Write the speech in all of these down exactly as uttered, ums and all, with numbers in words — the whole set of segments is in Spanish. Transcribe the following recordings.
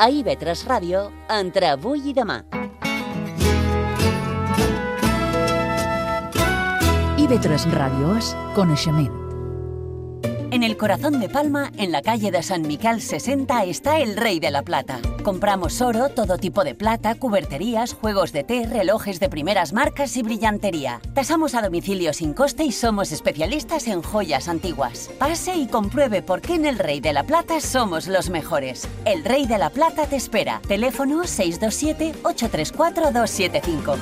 A I V tres Ràdio, entre avui i demà. I V tres Ràdio és coneixement. En el corazón de Palma, en la calle de San Miquel sesenta, está el Rey de la Plata. Compramos oro, todo tipo de plata, cuberterías, juegos de té, relojes de primeras marcas y brillantería. Tasamos a domicilio sin coste y somos especialistas en joyas antiguas. Pase y compruebe por qué en el Rey de la Plata somos los mejores. El Rey de la Plata te espera. Teléfono seis dos siete, ocho tres cuatro, dos siete cinco.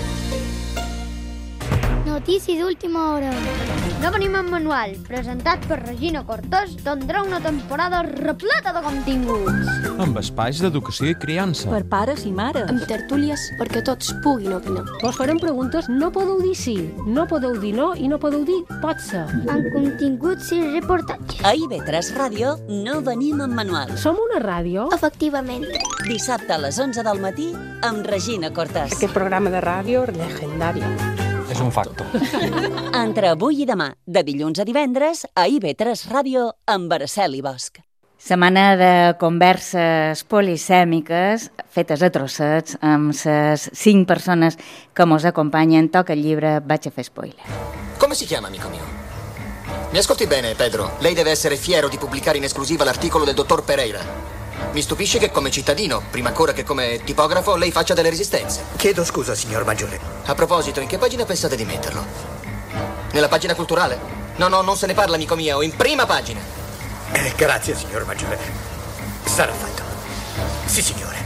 Notícia d'última hora. No venim en manual, presentat per Regina Cortés, tindrà una temporada repleta de continguts. Amb espais d'educació i criança. Per pares i mares. Amb tertúlies perquè tots puguin opinar. Vos farem preguntes, no podeu dir sí, no podeu dir no i no podeu dir pot ser. Amb continguts i reportatges. A I V tres Ràdio no venim en manual. Som una ràdio? Efectivament. Dissabte a les onze del matí amb Regina Cortés. Aquest programa de ràdio legendari. És un facto. Entre avui i demà, de dilluns a divendres, a I V tres Ràdio amb Araceli Bosch. Setmana de converses polisèmiques fetes a trossets amb les cinc persones que mos acompanyen. Toca il llibre, vaig a fer spoiler. Come si chiama, amico mio? Mi ascolti bene, Pedro. Lei deve essere fiero di pubblicare in esclusiva l'articolo del dottor Pereira. Mi stupisce che come cittadino, prima ancora che come tipografo, lei faccia delle resistenze. Chiedo scusa, signor Maggiore. A proposito, in che pagina pensate di metterlo? Nella pagina culturale? No, no, non se ne parla, amico mio, in prima pagina. Eh, grazie, signor Maggiore. Sarà fatto. Sì, signore.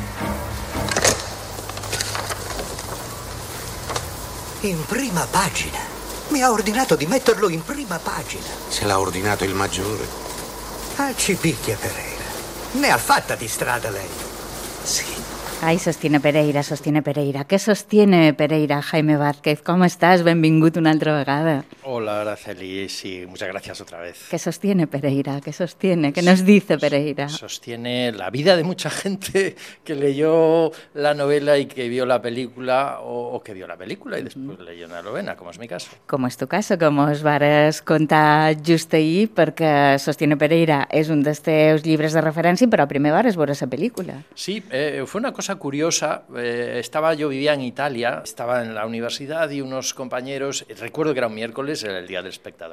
In prima pagina. Mi ha ordinato di metterlo in prima pagina. Se l'ha ordinato il Maggiore. Ah, ci picchia Pereira. Ne ha fatta di strada lei. Sí. Ai, sostiene Pereira, sostiene Pereira. Què sostiene Pereira, Jaime Vázquez? Com estàs? Benvingut una altra vegada. Hola, Araceli. Sí, muchas gracias otra vez. ¿Qué sostiene Pereira? ¿Qué sostiene? ¿Qué nos dice Pereira? Sostiene la vida de mucha gente que leyó la novela y que vio la película, o, o que vio la película y después mm. leyó la novela, como es mi caso. Com és tu caso, com us vares contar just ahir, perquè Sostiene Pereira és un dels teus llibres de referència, però primer vares veure la pel·lícula. Sí, eh, fue una cosa curiosa. Eh, estaba, yo vivía en Italia, estaba en la universidad y unos compañeros, recuerdo que era un miércoles, era el día del espectador.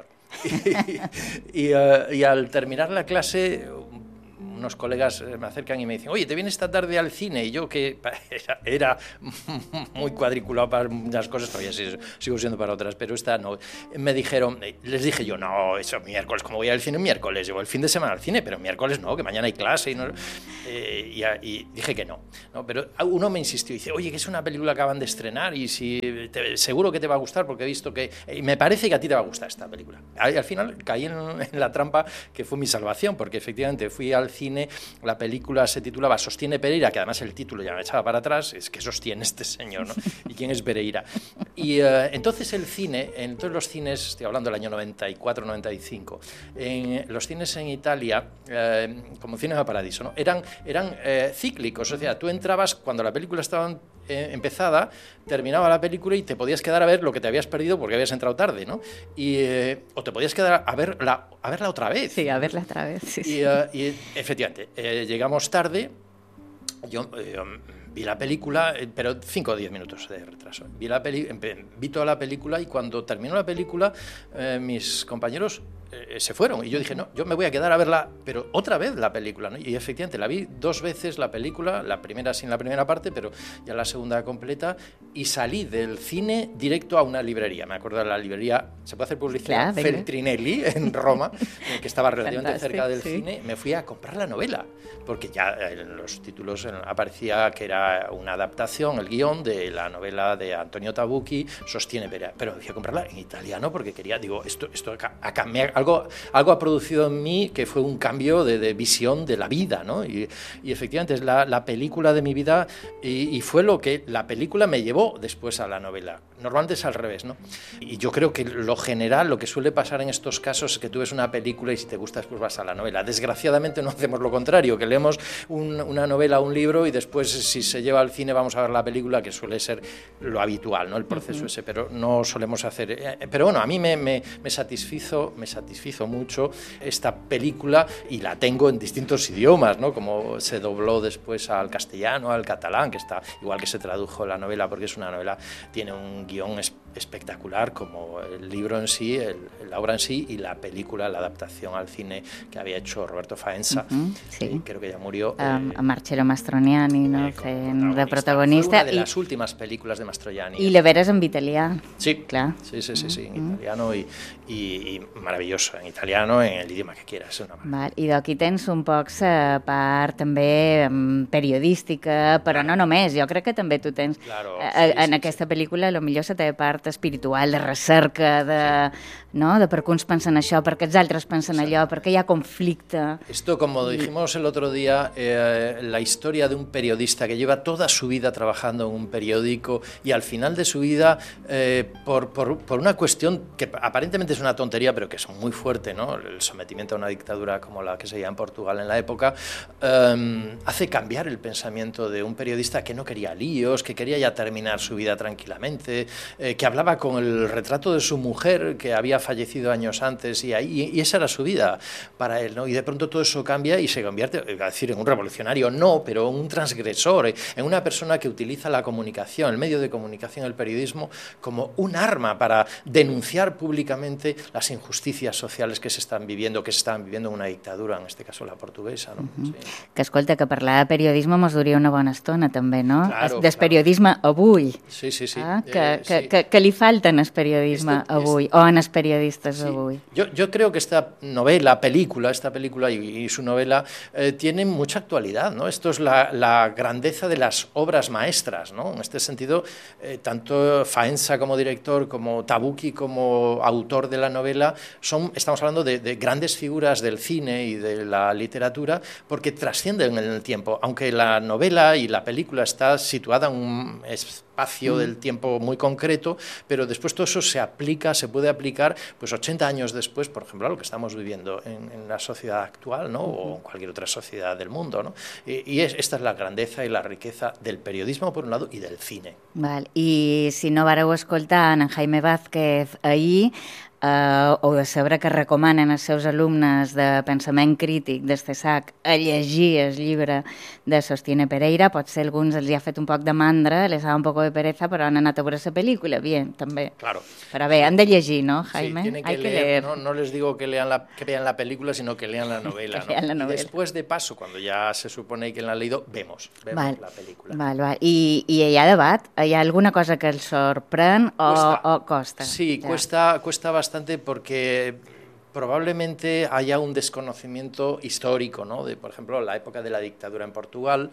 y, y, uh, y al terminar la clase, unos colegas me acercan y me dicen, oye, ¿te vienes esta tarde al cine? Y yo, que era, era muy cuadriculado para unas cosas, todavía sigo siendo para otras, pero esta no. Me dijeron, les dije yo, no, eso miércoles, ¿cómo voy al cine miércoles? Llevo el fin de semana al cine, pero miércoles no, que mañana hay clase. Y, no, eh, y, y dije que no, no. Pero uno me insistió y dice, oye, que es una película que acaban de estrenar y si te, seguro que te va a gustar porque he visto que... Y me parece que a ti te va a gustar esta película. Y al final caí en, en la trampa que fue mi salvación, porque efectivamente fui al cine. La película se titulaba Sostiene Pereira, que además el título ya me echaba para atrás, es que sostiene este señor, ¿no? ¿Y quién es Pereira? Y uh, entonces el cine, en todos los cines, estoy hablando del año noventa y cuatro noventa y cinco, en los cines en Italia, eh, como Cinema Paradiso, ¿no? eran, eran eh, cíclicos, o sea, tú entrabas cuando la película estaba eh, empezada, terminaba la película y te podías quedar a ver lo que te habías perdido porque habías entrado tarde, ¿no? Y, eh, o te podías quedar a verla, a verla otra vez. Sí, a verla otra vez, sí, y, sí. Uh, y efectivamente, eh, llegamos tarde, yo... Eh, vi la película, pero cinco o diez minutos de retraso. Vi, la peli, vi toda la película y cuando terminó la película, eh, mis compañeros eh, se fueron. Y yo dije, no, yo me voy a quedar a verla, pero otra vez la película, ¿no? Y efectivamente, la vi dos veces la película, la primera sin la primera parte, pero ya la segunda completa, y salí del cine directo a una librería. Me acuerdo de la librería, ¿se puede hacer publicidad? Claro, Feltrinelli, en Roma, que estaba relativamente Fantastic, cerca del sí. cine. Me fui a comprar la novela, porque ya en los títulos aparecía que era una adaptación, el guión de la novela de Antonio Tabucchi, Sostiene Pereira, pero me fui a comprarla en italiano porque quería, digo, esto, esto ha cambiado, algo, algo ha producido en mí que fue un cambio de, de visión de la vida, ¿no? Y, y efectivamente es la, la película de mi vida y, y fue lo que la película me llevó después a la novela. normalmente es al revés, ¿no? Y yo creo que lo general, lo que suele pasar en estos casos es que tú ves una película y si te gusta pues vas a la novela. Desgraciadamente no hacemos lo contrario, que leemos un, una novela o un libro y después si se lleva al cine vamos a ver la película, que suele ser lo habitual, ¿no? El proceso uh-huh. ese, pero no solemos hacer... Eh, pero bueno, a mí me, me, me, satisfizo, me satisfizo mucho esta película y la tengo en distintos idiomas, ¿no? Como se dobló después al castellano, al catalán, que está igual que se tradujo la novela, porque es una novela, tiene un guión es, espectacular, como el libro en sí, el, la obra en sí, y la película, la adaptación al cine que había hecho Roberto Faenza, uh-huh, sí. creo que ya murió. Um, eh, a Marcello Mastroianni, no? Eh, Fent de protagonista. Fue una de las últimas películas de Mastroianni. I la veres en italià. Sí, clar. Sí, sí, sí, sí, en italiano y, y, y maravilloso, en italiano, en el idioma que quieras. Una Val. I d'aquí tens un poc la part també periodística, però claro. no només, jo crec que també tu tens claro, sí, sí, en sí, aquesta sí. pel·lícula potser la teva part espiritual, de recerca, de, sí. no? de per què uns pensen això, per què els altres pensen allò, per què hi ha conflicte. Esto, como dijimos el otro día, eh, la historia de un periodista que lleva toda su vida trabajando en un periódico y al final de su vida, eh, por, por, por una cuestión que aparentemente es una tontería, pero que es muy fuerte, ¿no? El sometimiento a una dictadura como la que se veía en Portugal en la época, eh, hace cambiar el pensamiento de un periodista que no quería líos, que quería ya terminar su vida tranquilamente, eh, que hablaba con el retrato de su mujer que había fallecido años antes y, ahí, y esa era su vida para él, ¿no? Y de pronto todo eso cambia y se convierte, es decir, en un revolucionario, no, pero en un transgresor, en una persona que utiliza la comunicación, el medio de comunicación, el periodismo, como un arma para denunciar públicamente las injusticias sociales que se están viviendo, que se están viviendo en una dictadura, en este caso la portuguesa, ¿no? Uh-huh. Sí. Que escolta, que parlar de periodisme mos duria una bona estona també, no? Claro, Des claro. periodisme avui. Sí, sí, sí. Ah, que, eh, que, sí. que, que li falten el periodisme Esto, avui, es... o en els periodistes sí. avui. Yo, yo creo que esta novela, película, esta película y, y su novela eh, tienen mucha actualidad, ¿no? Esto es la, la grandeza de las obras maestras, ¿no? En este sentido, eh, tanto Faenza como director, como Tabucchi como autor de la novela, son, estamos hablando de, de grandes figuras del cine y de la literatura, porque trascienden en el tiempo, aunque la novela y la película está situada en un espacio mm. del tiempo muy concreto, pero después todo eso se aplica, se puede aplicar pues ochenta años después, por ejemplo, a lo que estamos viviendo en, en la sociedad actual, ¿no? O en cualquier otra sociedad del mundo, ¿no? Y, y es, esta es la grandeza y la riqueza del periodismo, por un lado, y del cine. Val. I si no vareu escoltar en Jaime Vázquez ahir, Uh, o de saber que recomanen als seus alumnes de pensament crític del CESAC a llegir el llibre de Sostiene Pereira. Potser alguns els hi ha fet un poc de mandra, les ha un poc de pereza, però han anat a veure la pel·lícula, bien, també. Claro. Però bé, han de llegir, ¿no, Jaime? Sí, tienen que, Hay que leer, leer. ¿no? No les digo que lean, la, que vean la película, sino que lean la novela, que lean ¿no? la novela. Y después de paso, cuando ya se supone que la han leído, vemos, vemos val. la película. Val, val. I, I hi ha debat? Hi ha alguna cosa que els sorprèn o Cuesta. o costa? Sí, ja. cuesta, cuesta bastante porque probablemente haya un desconocimiento histórico, ¿no? De, por ejemplo, la época de la dictadura en Portugal,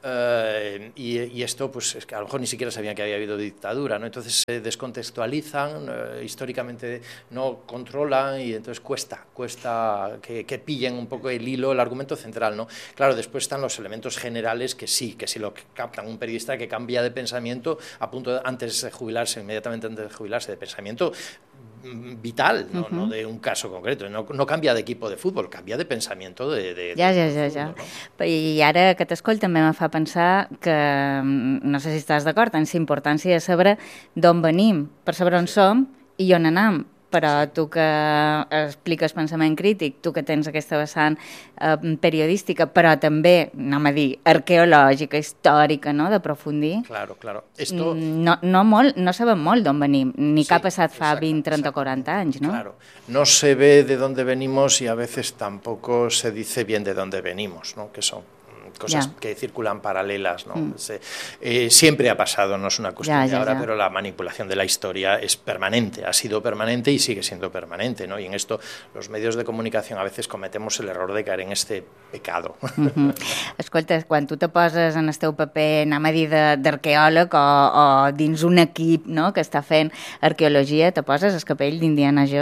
eh, y, y esto, pues, es que a lo mejor ni siquiera sabían que había habido dictadura, ¿no? Entonces se descontextualizan, eh, históricamente no controlan y entonces cuesta, cuesta que, que pillen un poco el hilo, el argumento central, ¿no? Claro, después están los elementos generales que sí, que sí lo captan. Un periodista que cambia de pensamiento a punto de, antes de jubilarse, inmediatamente antes de jubilarse, de pensamiento vital, no, uh-huh. no de un caso concreto, no, no cambia de equipo de fútbol, cambia de pensamiento de, de, ja, de ja, ja, ja. No? I ara que t'escolto també me fa pensar que, no sé si estàs d'acord, en la importància de saber d'on venim, per saber on som i on anem. Però tu que expliques pensament crític, tu que tens aquesta vessant eh, periodística, però també, anem a dir, arqueològica, històrica, no?, d'aprofundir. Claro, claro. Esto... No, no, molt, no sabem molt d'on venim, ni sí, que ha passat fa exacto, vint, trenta, exacto. quaranta anys, no? Claro. No se ve de dónde venimos y a veces tampoco se dice bien de dónde venimos, ¿no? Que son cosas ya. que circulan paralelas, ¿no? Mm. Se, eh, siempre ha pasado, no es una cuestión ya, de ya, ahora, ya. pero la manipulación de la historia es permanente, ha sido permanente y sigue siendo permanente, ¿no? Y en esto los medios de comunicación a veces cometemos el error de caer en este pecado. Mm-hmm. Escolta, quan tu te poses en el teu paper, anem a dir, d'arqueòleg o, o dins un equip, no?, que està fent arqueologia, te poses el capell d'Indiana Jones?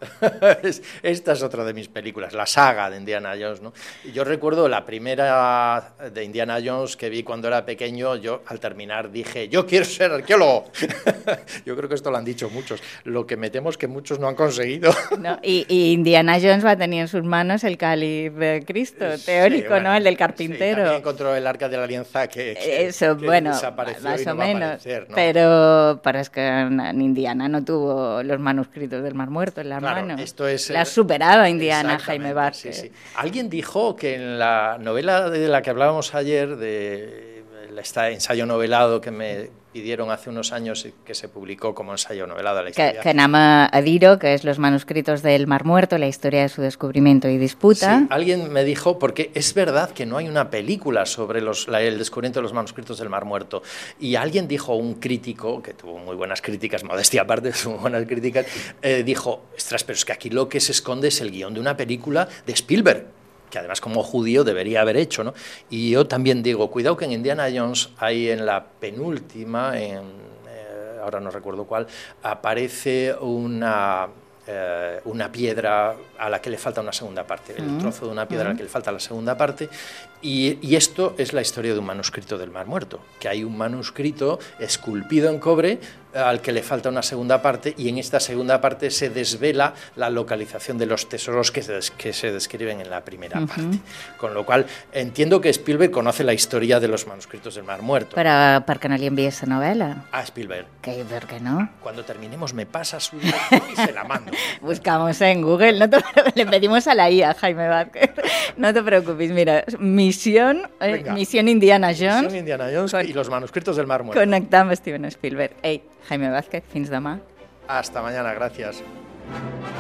Esta es otra de mis películas, la saga de Indiana Jones, ¿no? Y yo recuerdo la primera de Indiana Jones que vi cuando era pequeño, yo al terminar dije, yo quiero ser arqueólogo. Yo creo que esto lo han dicho muchos, lo que me temo es que muchos no han conseguido. No, y, y Indiana Jones va a tener en sus manos el cáliz de Cristo, teórico, sí, bueno, ¿no? El del carpintero. Sí, también encontró el arca de la alianza que, que, Eso, que bueno, desapareció más y no o va menos, a aparecer, ¿no? pero, pero es que en Indiana no tuvo los manuscritos del Mar Muerto en la Claro, mano. esto es, La superaba Indiana, Jaime Vázquez. Sí, sí. Alguien dijo que en la novela de la que hablábamos ayer, de este ensayo novelado que me pidieron hace unos años y que se publicó como ensayo novelado a la historia. Que, que nama a dir-ho, que es Los manuscritos del Mar Muerto, la historia de su descubrimiento y disputa. Sí, alguien me dijo, porque es verdad que no hay una película sobre los, la, el descubrimiento de los manuscritos del Mar Muerto, y alguien dijo, un crítico, que tuvo muy buenas críticas, modestia aparte, tuvo buenas críticas, eh, dijo, ostras, pero es que aquí lo que se esconde es el guión de una película de Spielberg, que además como judío debería haber hecho, ¿no? Y yo también digo, cuidado que en Indiana Jones hay en la penúltima, en, eh, ahora no recuerdo cuál, aparece una, eh, una piedra a la que le falta una segunda parte, el Mm. trozo de una piedra Mm. a la que le falta la segunda parte, y, y esto es la historia de un manuscrito del Mar Muerto, que hay un manuscrito esculpido en cobre al que le falta una segunda parte, y en esta segunda parte se desvela la localización de los tesoros que se, des que se describen en la primera Uh-huh. parte. Con lo cual, entiendo que Spielberg conoce la historia de los manuscritos del Mar Muerto. Però per què no li envies la novel·la? A Spielberg. ¿Qué, ¿Por qué no? Cuando terminemos me pasa su dirección y se la mando. Buscamos en Google, no te, le pedimos a la I A, Jaime Vázquez. No te preocupes, mira, misión, eh, misión Indiana Jones. Misión Indiana Jones con, y los manuscritos del Mar Muerto. Connectar amb Steven Spielberg. Ei, Jaime Vázquez, fins demà. Hasta mañana, gracias.